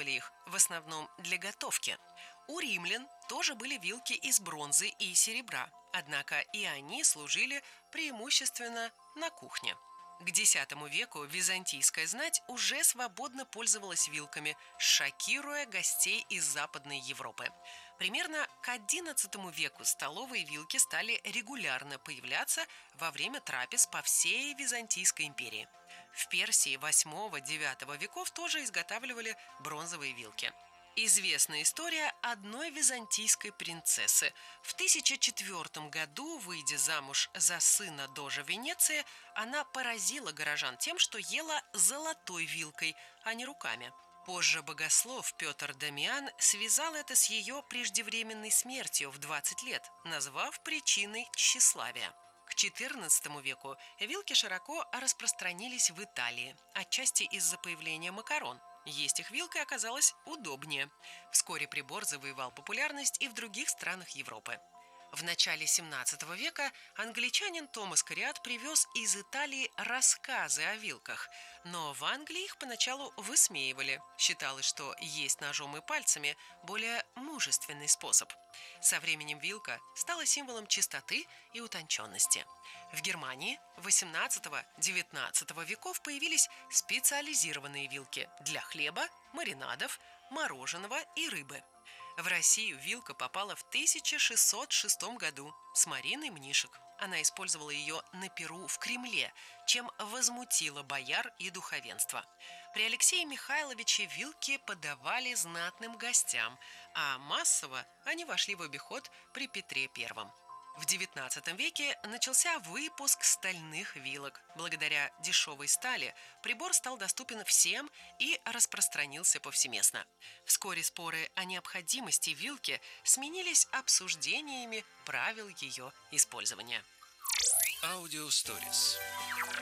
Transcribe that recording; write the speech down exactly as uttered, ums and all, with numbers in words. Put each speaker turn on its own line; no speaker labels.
использовали их в основном для готовки. У римлян тоже были вилки из бронзы и серебра, однако и они служили преимущественно на кухне. К десятому веку византийская знать уже свободно пользовалась вилками, шокируя гостей из Западной Европы. Примерно к одиннадцатому веку столовые вилки стали регулярно появляться во время трапез по всей Византийской империи. В Персии восьмого-девятого веков тоже изготавливали бронзовые вилки. Известна история одной византийской принцессы. В тысяча четвёртом году, выйдя замуж за сына дожа Венеции, она поразила горожан тем, что ела золотой вилкой, а не руками. Позже богослов Петр Дамиан связал это с ее преждевременной смертью в двадцать лет, назвав причиной тщеславия. К четырнадцатому веку вилки широко распространились в Италии, отчасти из-за появления макарон. Есть их вилкой оказалось удобнее. Вскоре прибор завоевал популярность и в других странах Европы. В начале семнадцатого века англичанин Томас Кориат привез из Италии рассказы о вилках, но в Англии их поначалу высмеивали. Считалось, что есть ножом и пальцами более мужественный способ. Со временем вилка стала символом чистоты и утонченности. В Германии восемнадцатого-девятнадцатого веков появились специализированные вилки для хлеба, маринадов, мороженого и рыбы. В Россию вилка попала в тысяча шестьсот шестом году с Мариной Мнишек. Она использовала ее на Перу в Кремле, чем возмутила бояр и духовенство. При Алексее Михайловиче вилки подавали знатным гостям, а массово они вошли в обиход при Петре Первом. В девятнадцатом веке начался выпуск стальных вилок. Благодаря дешевой стали прибор стал доступен всем и распространился повсеместно. Вскоре споры о необходимости вилки сменились обсуждениями правил ее использования.
Аудио Stories.